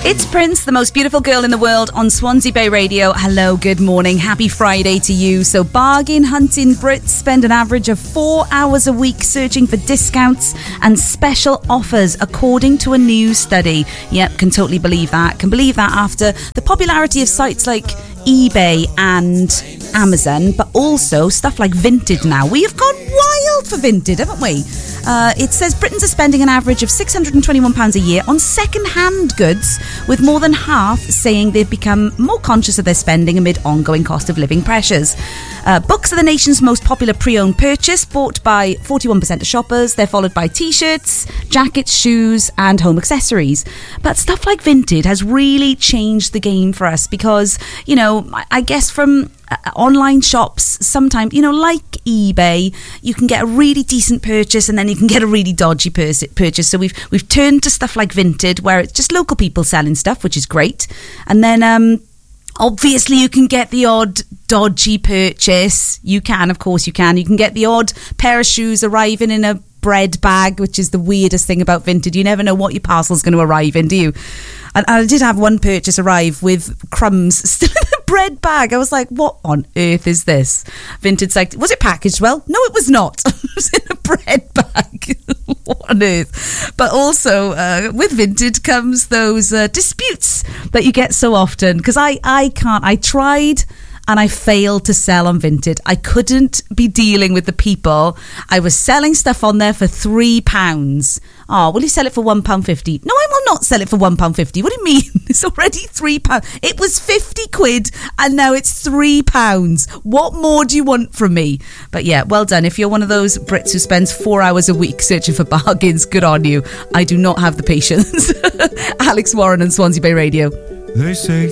It's Prince, the most beautiful girl in the world, on Swansea Bay Radio. Hello, good morning, happy Friday to you. So bargain hunting Brits spend an average of 4 hours a week searching for discounts and special offers, according to a new study. Yep, can totally believe that. Can believe that after the popularity of sites like eBay and Amazon, but also stuff like Vinted now. We have gone wild for Vinted, haven't we? It says Britons are spending an average of £621 a year on second-hand goods, with more than half saying they've become more conscious of their spending amid ongoing cost of living pressures. Books are the nation's most popular pre-owned purchase, bought by 41% of shoppers. They're followed by t-shirts, jackets, shoes and home accessories. But stuff like Vinted has really changed the game for us because, you know, I guess from online shops, sometimes, you know, like eBay, you can get a really decent purchase and then you can get a really dodgy purchase. So we've turned to stuff like Vinted, where it's just local people selling stuff, which is great. And then obviously you can get the odd dodgy purchase. You can, of course you can. You can get the odd pair of shoes arriving in a bread bag, which is the weirdest thing about Vinted. You never know what your parcel's going to arrive in, do you? And I did have one purchase arrive with crumbs still in a bread bag. I was like, what on earth is this? Vinted's like, was it packaged well? No, it was not. It was in a bread bag. What on earth? But also, with Vinted comes those disputes that you get so often. Because I can't. I tried and I failed to sell on Vinted. I couldn't be dealing with the people. I was selling stuff on there for £3. Oh, will you sell it for £1.50? No, I will not sell it for £1.50. What do you mean? It's already £3. It was 50 quid and now it's £3. What more do you want from me? But yeah, well done. If you're one of those Brits who spends 4 hours a week searching for bargains, good on you. I do not have the patience. Alex Warren on Swansea Bay Radio. They say